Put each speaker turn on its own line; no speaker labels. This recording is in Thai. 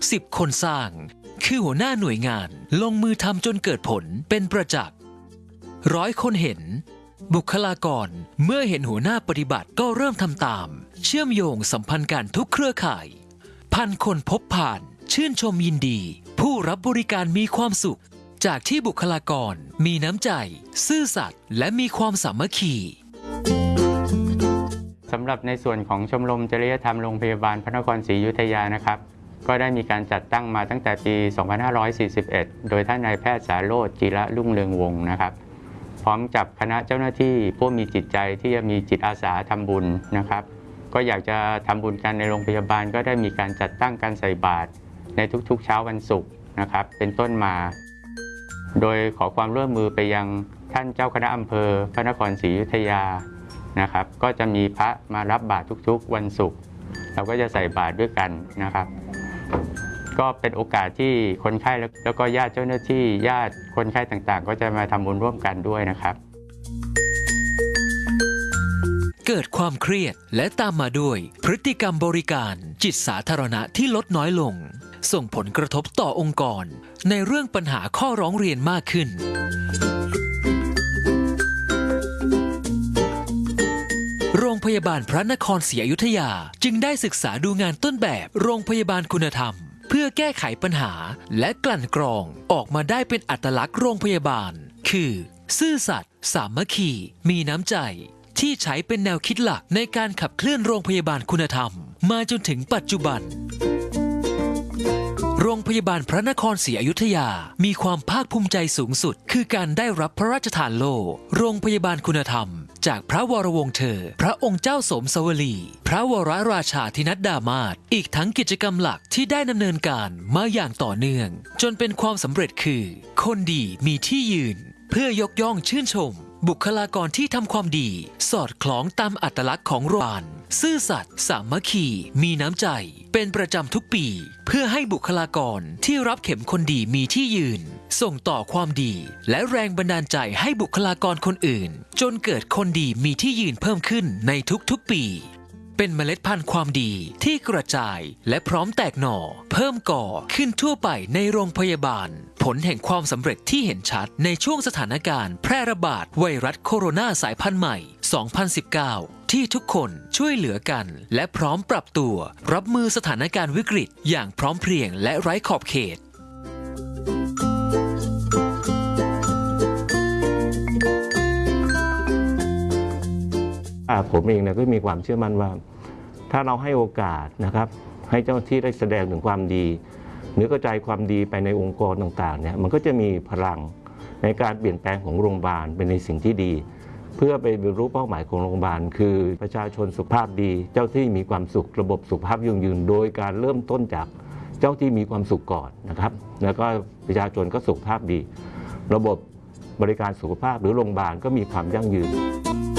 10 คนสร้างคือหัวหน้าหน่วยงานลงมือทำจนเกิดผลเป็นประจักษ์100 คนเห็นบุคลากรเมื่อเห็นหัวหน้าปฏิบัติก็เริ่มทำตามเชื่อมโยงสัมพันธ์กันทุกเครือข่าย1,000 คนพบผ่านชื่นชมยินดีผู้รับบริการมีความสุขจากที่บุคลากรมีน้ำใจซื่อสัตย์และมีความสามัคคี
สำหรับในส่วนของชมรมจริยธรรมโรงพยาบาลพระนครศรีอยุธยานะครับก็ได้มีการจัดตั้งมาตั้งแต่ปี 2541 โดยท่านนายแพทย์สาโรจน์จิระรุ่งเรืองวงศ์นะครับพร้อมกับคณะเจ้าหน้าที่ผู้มีจิตใจที่จะมีจิตอาสาทำบุญนะครับก็อยากจะทำบุญกันในโรงพยาบาลก็ได้มีการจัดตั้งการใส่บาตรในทุกๆเช้าวันศุกร์นะครับเป็นต้นมาโดยขอความร่วมมือไปยังท่านเจ้าคณะอำเภอพระนครศรีอยุธยานะครับก็จะมีพระมารับบาตรทุกๆวันศุกร์เราก็จะใส่บาตรด้วยกันนะครับก็เป็นโอกาสที่คนไข้แล้วก็ญาติเจ้าหน้าที่ญาติคนไข้ต่างๆก็จะมาทำบุญร่วมกันด้วยนะครับ
เกิดความเครียดและตามมาด้วยพฤติกรรมบริการจิตสาธารณะที่ลดน้อยลงส่งผลกระทบต่อองค์กรในเรื่องปัญหาข้อร้องเรียนมากขึ้นโรงพยาบาลพระนครศรีอยุธยาจึงได้ศึกษาดูงานต้นแบบโรงพยาบาลคุณธรรมเพื่อแก้ไขปัญหาและกลั่นกรองออกมาได้เป็นอัตลักษณ์โรงพยาบาลคือซื่อสัตย์สามัคคีมีน้ำใจที่ใช้เป็นแนวคิดหลักในการขับเคลื่อนโรงพยาบาลคุณธรรมมาจนถึงปัจจุบันโรงพยาบาลพระนครศรีอยุธยามีความภาคภูมิใจสูงสุดคือการได้รับพระราชทานโล่โรงพยาบาลคุณธรรมจากพระวรวงศ์เธอพระองค์เจ้าสมสวลีพระวรราชาธินัดดามาศอีกทั้งกิจกรรมหลักที่ได้ดำเนินการมาอย่างต่อเนื่องจนเป็นความสำเร็จคือคนดีมีที่ยืนเพื่อยกย่องชื่นชมบุคลากรที่ทำความดีสอดคล้องตามอัตลักษณ์ของโรงพยาบาลซื่อสัตย์สามัคคีมีน้ำใจเป็นประจำทุกปีเพื่อให้บุคลากรที่รับเข็มคนดีมีที่ยืนส่งต่อความดีและแรงบันดาลใจให้บุคลากรคนอื่นจนเกิดคนดีมีที่ยืนเพิ่มขึ้นในทุกๆปีเป็นเมล็ดพันธุ์ความดีที่กระจายและพร้อมแตกหน่อเพิ่มก่อขึ้นทั่วไปในโรงพยาบาลผลแห่งความสำเร็จที่เห็นชัดในช่วงสถานการณ์แพร่ระบาดไวรัสโคโรนาสายพันธุ์ใหม่ 2019 ที่ทุกคนช่วยเหลือกันและพร้อมปรับตัวรับมือสถานการณ์วิกฤตอย่างพร้อมเพรียงและไร้ขอบเขต
ผมเองก็มีความเชื่อมั่นว่าถ้าเราให้โอกาสนะครับให้เจ้าหน้าที่ได้แสดงถึงความดีหรือกระจายความดีไปในองค์กรต่างๆเนี่ยมันก็จะมีพลังในการเปลี่ยนแปลงของโรงพยาบาลเป็นในสิ่งที่ดีเพื่อไปบรรลุเป้าหมายของโรงพยาบาลคือประชาชนสุขภาพดีเจ้าที่มีความสุขระบบสุขภาพยั่งยืนโดยการเริ่มต้นจากเจ้าที่มีความสุขก่อนนะครับแล้วก็ประชาชนก็สุขภาพดีระบบบริการสุขภาพหรือโรงพยาบาลก็มีความยั่งยืน